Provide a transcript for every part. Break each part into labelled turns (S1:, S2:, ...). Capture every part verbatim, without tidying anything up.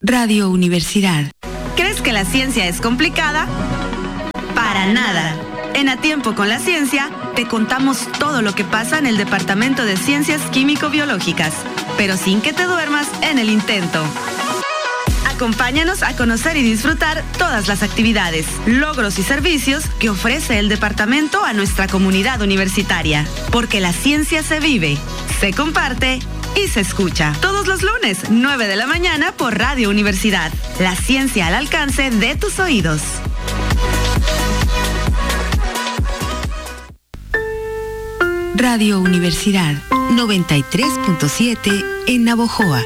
S1: Radio Universidad.
S2: ¿Crees que la ciencia es complicada? Para nada. En A Tiempo con la Ciencia, te contamos todo lo que pasa en el Departamento de Ciencias Químico-Biológicas, pero sin que te duermas en el intento. Acompáñanos a conocer y disfrutar todas las actividades, logros y servicios que ofrece el departamento a nuestra comunidad universitaria. Porque la ciencia se vive, se comparte y se escucha. Todos los lunes, nueve de la mañana por Radio Universidad. La ciencia al alcance de tus oídos.
S1: Radio Universidad noventa y tres punto siete en Navojoa.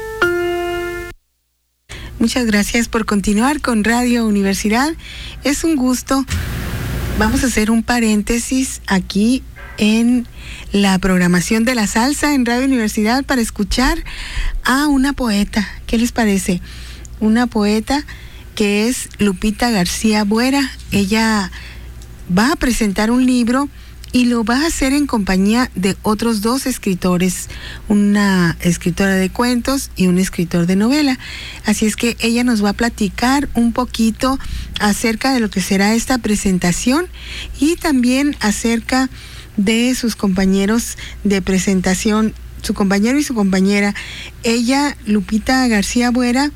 S3: Muchas gracias por continuar con Radio Universidad. Es un gusto. Vamos a hacer un paréntesis aquí en la programación de la salsa en Radio Universidad para escuchar a una poeta. ¿Qué les parece? Una poeta que es Lupita García Buera. Ella va a presentar un libro y lo va a hacer en compañía de otros dos escritores, una escritora de cuentos y un escritor de novela. Así es que ella nos va a platicar un poquito acerca de lo que será esta presentación y también acerca de sus compañeros de presentación, su compañero y su compañera. Ella, Lupita García Buera,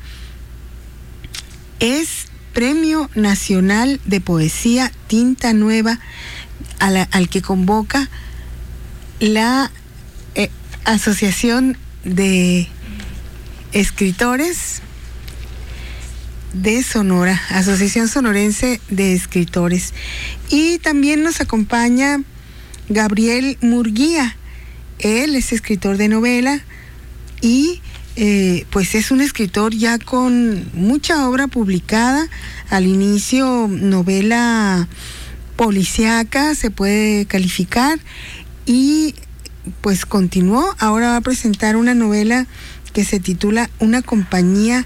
S3: es Premio Nacional de Poesía Tinta Nueva, A la, al que convoca la eh, Asociación de Escritores de Sonora, Asociación Sonorense de Escritores. Y también nos acompaña Gabriel Murguía. Él es escritor de novela y eh, pues es un escritor ya con mucha obra publicada. Al inicio, novela policíaca se puede calificar, y pues continuó. Ahora va a presentar una novela que se titula Una compañía.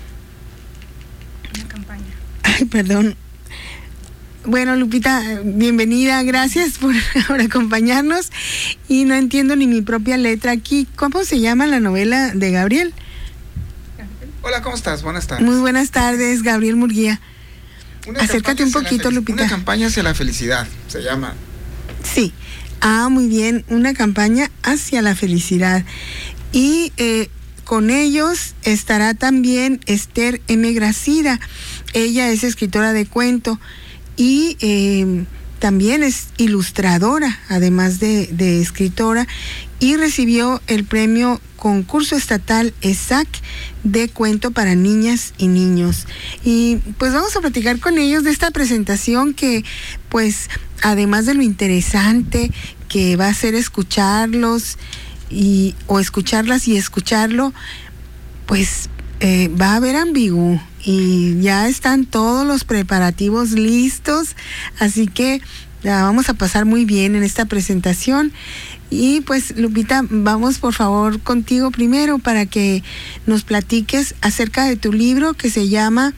S4: Una campaña.
S3: Ay, perdón. Bueno, Lupita, bienvenida, gracias por, por acompañarnos. Y no entiendo ni mi propia letra aquí. ¿Cómo se llama la novela de Gabriel?
S5: Hola, ¿cómo estás? Buenas tardes.
S3: Muy buenas tardes, Gabriel Murguía.
S5: Una
S3: Acércate un poquito, Lupita.
S5: Una campaña hacia la felicidad, se llama.
S3: Sí. Ah, muy bien. Una campaña hacia la felicidad. Y eh, con ellos estará también Esther M. Gracida. Ella es escritora de cuento y eh, también es ilustradora, además de, de escritora, y recibió el premio Concurso Estatal E S A C de cuento para niñas y niños. Y pues vamos a platicar con ellos de esta presentación que, pues, además de lo interesante que va a ser escucharlos y o escucharlas y escucharlo, pues eh, va a haber ambigú y ya están todos los preparativos listos, así que la vamos a pasar muy bien en esta presentación. Y pues, Lupita, vamos por favor contigo primero para que nos platiques acerca de tu libro que se llama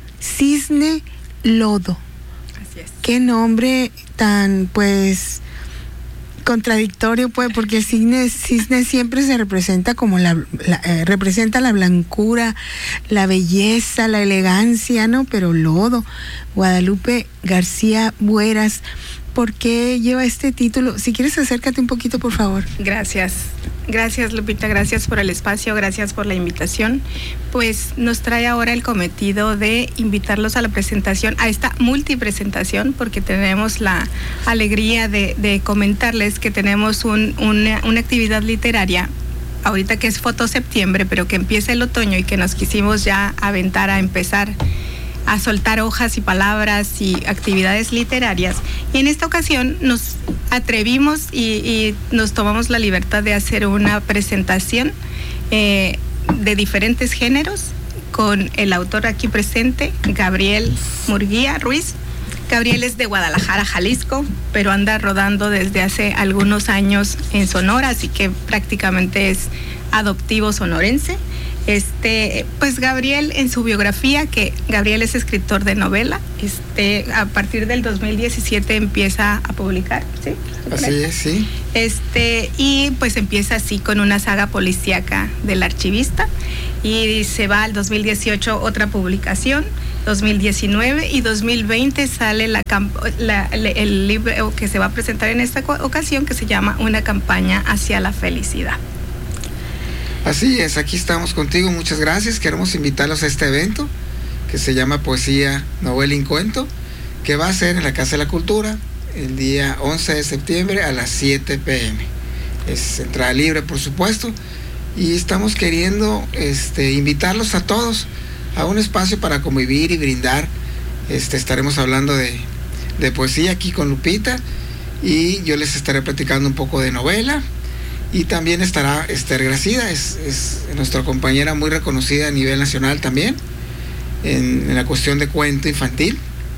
S3: Cisne Lodo.
S4: Así es.
S3: Qué nombre tan, pues, contradictorio, pues, porque el cisne, cisne siempre se representa como la, la eh, representa la blancura, la belleza, la elegancia, ¿no? Pero lodo. Guadalupe García Bueras, ¿por qué lleva este título? Si quieres, acércate un poquito, por favor.
S4: Gracias. Gracias, Lupita. Gracias por el espacio. Gracias por la invitación. Pues nos trae ahora el cometido de invitarlos a la presentación, a esta multipresentación, porque tenemos la alegría de, de comentarles que tenemos un, una, una actividad literaria ahorita que es Foto Septiembre, pero que empieza el otoño y que nos quisimos ya aventar a empezar a soltar hojas y palabras y actividades literarias. Y en esta ocasión nos atrevimos y, y nos tomamos la libertad de hacer una presentación eh, de diferentes géneros con el autor aquí presente, Gabriel Murguía Ruiz. Gabriel es de Guadalajara, Jalisco, pero anda rodando desde hace algunos años en Sonora, así que prácticamente es adoptivo sonorense. Este, pues Gabriel, en su biografía, que Gabriel es escritor de novela, este, a partir del dos mil diecisiete empieza a publicar, ¿sí?
S5: Así es, sí.
S4: Este, y pues empieza así con una saga policíaca del archivista, y se va al dos mil dieciocho otra publicación, dos mil diecinueve y dos mil veinte sale la, la, el libro que se va a presentar en esta ocasión, que se llama Una campaña hacia la felicidad.
S5: Así es, aquí estamos contigo, muchas gracias. Queremos invitarlos a este evento que se llama Poesía, Novela y Cuento, que va a ser en la Casa de la Cultura el día once de septiembre a las siete pe eme. Es entrada libre, por supuesto, y estamos queriendo este, invitarlos a todos a un espacio para convivir y brindar. Este, estaremos hablando de, de poesía aquí con Lupita, y yo les estaré platicando un poco de novela. Y también estará Esther Gracida, es, es nuestra compañera muy reconocida a nivel nacional también, en, en la cuestión de cuento infantil.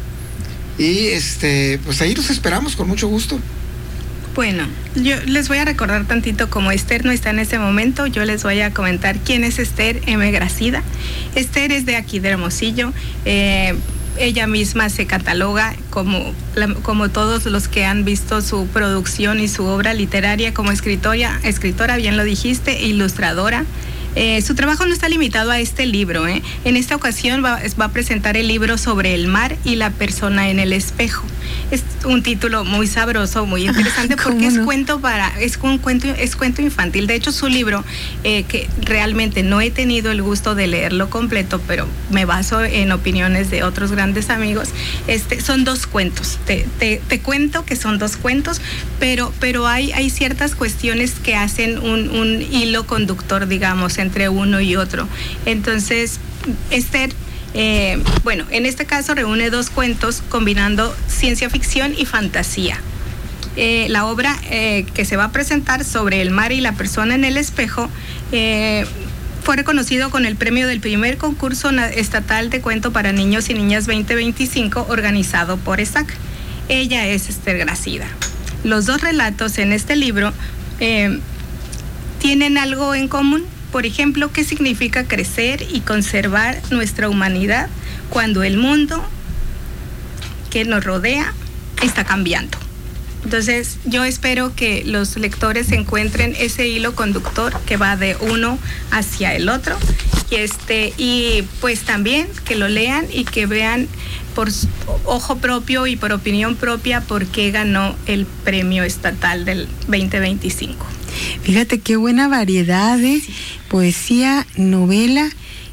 S5: Y este, pues ahí los esperamos con mucho gusto.
S4: Bueno, yo les voy a recordar tantito, como Esther no está en este momento, yo les voy a comentar quién es Esther M. Gracida. Esther es de aquí de Hermosillo. Eh, Ella misma se cataloga como, como todos los que han visto su producción y su obra literaria como escritora, escritora, bien lo dijiste, ilustradora. Eh, su trabajo no está limitado a este libro, ¿eh? En esta ocasión va, va a presentar el libro Sobre el mar y la persona en el espejo. Es un título muy sabroso, muy interesante, porque es no? cuento para, es un cuento, es cuento infantil. De hecho, su libro, eh, que realmente no he tenido el gusto de leerlo completo, pero me baso en opiniones de otros grandes amigos. Este, son dos cuentos. Te, te, te cuento que son dos cuentos, pero, pero hay, hay ciertas cuestiones que hacen un, un hilo conductor, digamos, entre uno y otro. Entonces, Esther, eh, bueno, en este caso reúne dos cuentos combinando ciencia ficción y fantasía. Eh, la obra eh, que se va a presentar, Sobre el mar y la persona en el espejo, eh, fue reconocido con el premio del primer concurso estatal de cuento para niños y niñas veinte veinticinco organizado por E S A C. Ella es Esther Gracida. Los dos relatos en este libro eh, tienen algo en común. Por ejemplo, ¿qué significa crecer y conservar nuestra humanidad cuando el mundo que nos rodea está cambiando? Entonces, yo espero que los lectores encuentren ese hilo conductor que va de uno hacia el otro, y este y pues también que lo lean y que vean por ojo propio y por opinión propia por qué ganó el premio estatal del veinte veinticinco.
S3: Fíjate qué buena variedad de sí. Poesía, novela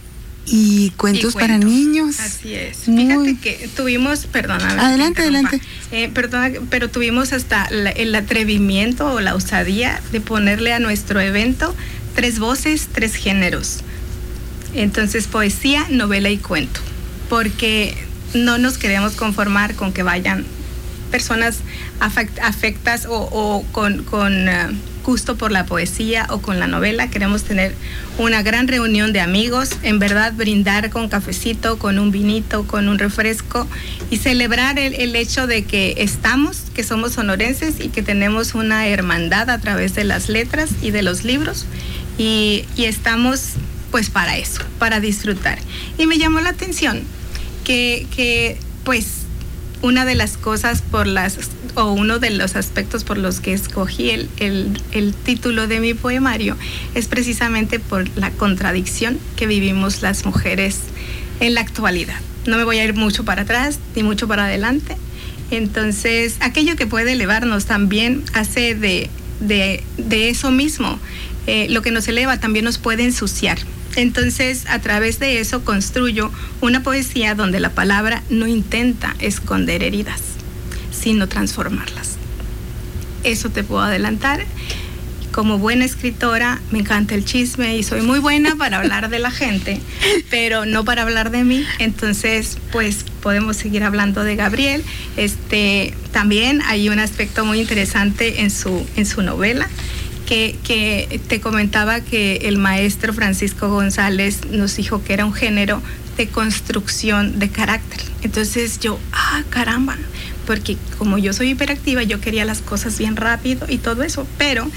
S3: y cuentos, y cuentos para niños.
S4: Así es. Muy... Fíjate que tuvimos, perdóname.
S3: Adelante, adelante.
S4: Eh, perdona, pero tuvimos hasta la, el atrevimiento o la osadía de ponerle a nuestro evento tres voces, tres géneros. Entonces, poesía, novela y cuento. Porque no nos queremos conformar con que vayan personas afect, afectas o, o con... con uh, gusto por la poesía o con la novela. Queremos tener una gran reunión de amigos, en verdad brindar con cafecito, con un vinito, con un refresco, y celebrar el, el hecho de que estamos, que somos sonorenses y que tenemos una hermandad a través de las letras y de los libros, y, y estamos pues para eso, para disfrutar. Y me llamó la atención que, que pues una de las cosas por las, o uno de los aspectos por los que escogí el, el, el título de mi poemario es precisamente por la contradicción que vivimos las mujeres en la actualidad. No me voy a ir mucho para atrás ni mucho para adelante. Entonces, aquello que puede elevarnos también hace de, de, de eso mismo. Eh, lo que nos eleva también nos puede ensuciar. Entonces, a través de eso construyo una poesía donde la palabra no intenta esconder heridas, sino transformarlas. Eso te puedo adelantar. Como buena escritora, me encanta el chisme y soy muy buena para hablar de la gente, pero no para hablar de mí. Entonces, pues podemos seguir hablando de Gabriel. Este, también hay un aspecto muy interesante en su, en su novela. Que, que te comentaba que el maestro Francisco González nos dijo que era un género de construcción de carácter. Entonces yo, ah, caramba, porque como yo soy hiperactiva, yo quería las cosas bien rápido y todo eso, pero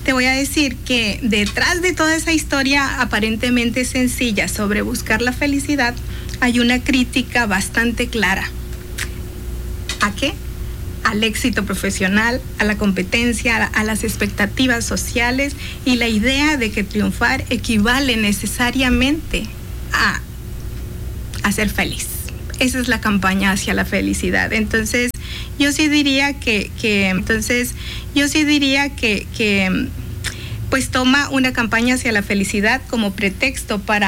S4: te voy a decir que detrás de toda esa historia aparentemente sencilla sobre buscar la felicidad, hay una crítica bastante clara. ¿A qué? Al éxito profesional, a la competencia, a las expectativas sociales y la idea de que triunfar equivale necesariamente a, a ser feliz. Esa es la campaña hacia la felicidad. Entonces, yo sí diría que, que entonces, yo sí diría que, que, pues toma una campaña hacia la felicidad como pretexto para